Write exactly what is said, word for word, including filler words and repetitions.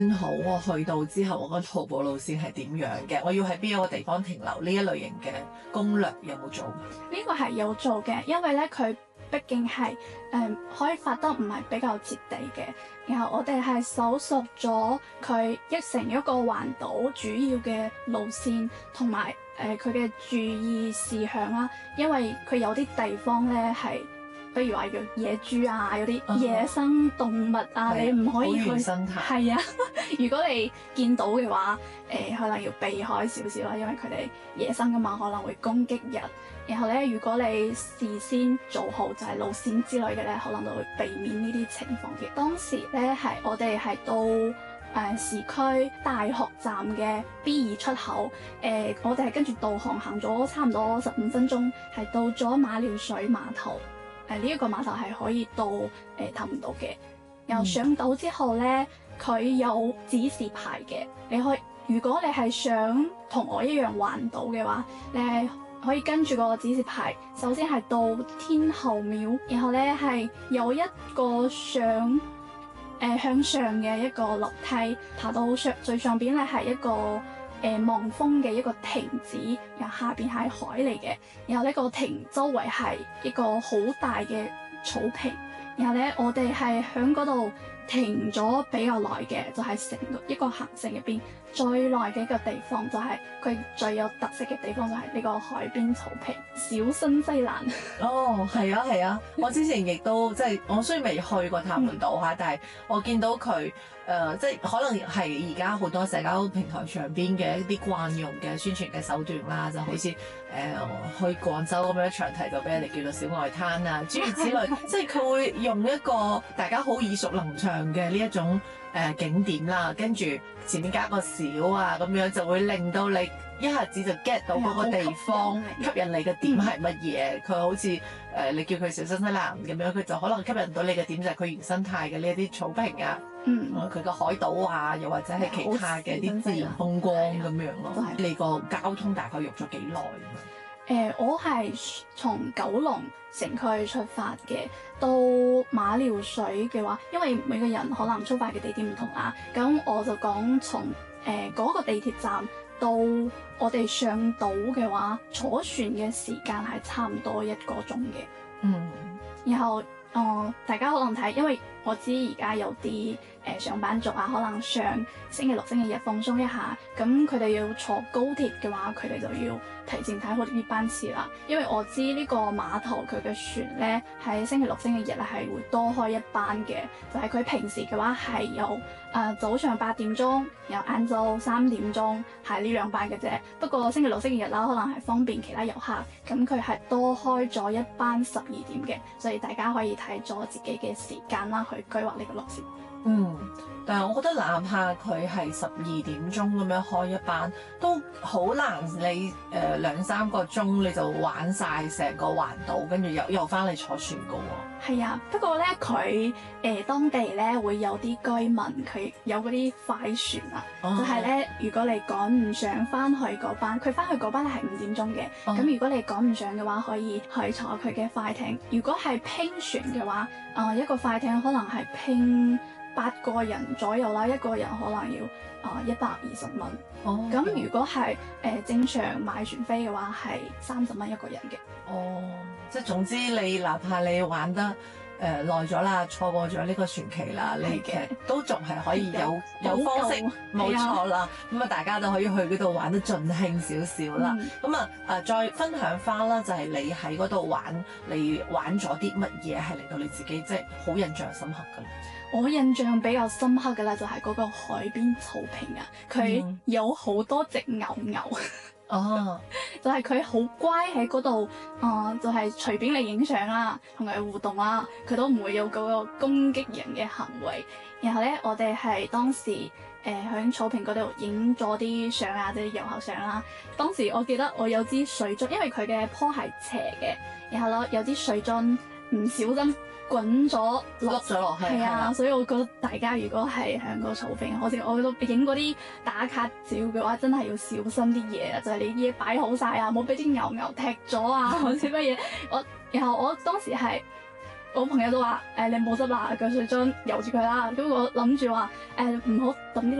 好我去到之後，我個徒步路線係點樣嘅？我要喺邊一個地方停留？呢一類型嘅攻略有冇做？ 呢個係有做嘅，因為咧佢畢竟係誒、呃、開發得唔係比較徹底嘅。然後我哋係搜索咗佢一成一個環島主要嘅路線，同埋誒佢嘅注意事項啦。因為佢有啲地方咧係，比如話有野豬啊，有啲野生動物啊， 嗯、 你唔可以去。 好原生態。 係啊，如果你見到嘅話，誒、呃、可能要避開少少啦，因為佢哋野生噶嘛，可能會攻擊人。然後咧，如果你事先做好就係路線之類嘅咧，可能就會避免呢啲情況嘅。當時咧係我哋係到誒、呃、市區大學站嘅 B 二出口，誒、呃、我哋係跟住導航行咗差唔多十五分鐘，係到咗馬料水碼頭。誒呢一個碼頭係可以到誒氹唔到嘅。然後上島之後咧，佢有指示牌嘅，你可以如果你係想同我一樣環島嘅話，你係可以跟住個指示牌，首先係到天后廟，然後咧係有一個上誒、呃、向上嘅一個樓梯，爬到上最上邊咧係一個誒、呃、望風嘅一個亭子，然後下邊係海嚟嘅，然後呢個亭周圍係一個好大嘅草坪，然後咧我哋係喺嗰度停咗比較耐嘅，就係成個一個行程入邊最耐嘅一個地方，就係佢最有特色嘅地方，就係呢個海邊草坪，小新西蘭。 哦，係啊，係啊，我之前亦都即係我雖然未去過塔門島嚇，嗯、但係我見到佢誒、呃，即係可能係而家好多社交平台上邊嘅一啲慣用嘅宣傳嘅手段啦，就好似誒、呃、去廣州咁樣長堤就俾人哋叫做小外灘啊，諸如此類，即係佢會用一個大家好耳熟能詳嘅呢一種誒、呃、景點啦，跟住前面加個小啊咁樣，就會令到你一下子就 get 到嗰個地方吸引你嘅點係乜嘢。佢、嗯、好似誒、呃、你叫佢小新西蘭咁樣，佢就可能吸引到你嘅點就係佢原生態嘅呢一啲草坪啊，佢個、嗯、海島啊，又或者係其他嘅啲自然風光咁樣咯。嗯、你個交通大概用咗幾耐啊？ 誒、呃，我係從九龍城區出發嘅，到馬料水嘅話，因為每個人可能出發嘅地點唔同啦，咁我就講從誒嗰個地鐵站到我哋上島嘅話，坐船嘅時間係差唔多一個鐘嘅。嗯，然後。哦、呃，大家可能睇，因為我知而家有啲誒、呃、上班族啊，可能上星期六、星期日放鬆一下，咁佢哋要坐高鐵嘅話，佢哋就要提前睇好啲班次啦。因為我知呢個碼頭佢嘅船咧喺星期六、星期日咧係會多開一班嘅，就係、是、佢平時嘅話係有誒、呃、早上八點鐘，然後晏晝三點鐘係呢兩班嘅啫。不過星期六、星期日啦，可能係方便其他遊客，咁佢係多開咗一班十二點嘅，所以大家可以睇咗自己嘅時間啦，去規劃呢個路線。 嗯，但係我覺得哪怕佢係十二點鐘咁樣開一班，都好難你誒兩、呃、三個鐘你就玩晒成個環島，跟住又又翻嚟坐船噶喎。 係啊，不過咧佢誒當地咧會有啲居民佢有嗰啲快船啊，哦、就係咧如果你趕唔上翻去嗰班，佢翻去嗰班咧係五點鐘嘅，咁、哦、如果你趕唔上嘅話，可以去坐佢嘅快艇。如果係拼船嘅話，啊、呃、一個快艇可能係拼八個人左右啦，一個人可能要啊一百二十蚊。哦，咁如果係誒、呃、正常買船飛嘅話，係三十蚊一個人嘅。 哦，即係總之你哪怕你玩得誒耐咗啦，錯過咗呢個船期啦，的你其實都仲係可以有有方式，冇錯啦。咁啊，大家都可以去嗰度玩得盡興少少啦。咁啊誒，再分享翻啦，就係你喺嗰度玩，你玩咗啲乜嘢係令到你自己即係好印象深刻㗎？ 我印象比較深刻嘅咧，就係嗰個海邊草坪啊，佢有好多隻牛牛。哦，就係佢好乖喺嗰度，啊，就係隨便你影相啦，同佢互動啦，佢都唔會有嗰個攻擊人嘅行為。然後咧，我哋係當時誒喺草坪嗰度影咗啲相啊，即係遊客相啦。當時我記得我有支水樽，因為佢嘅坡係斜嘅，然後咧有啲水樽唔小心滾咗落咗落去，係啊，所以我覺得大家如果係喺個草坪，好似我覺得影嗰啲打卡照嘅話，真係要小心啲嘢啊！就係、是、你啲嘢擺好晒啊，冇俾啲牛牛踢咗啊，或者乜嘢。我然後我當時係我朋友都話誒、呃、你冇執啦，個水樽由住佢啦。咁我諗住話誒唔好抌啲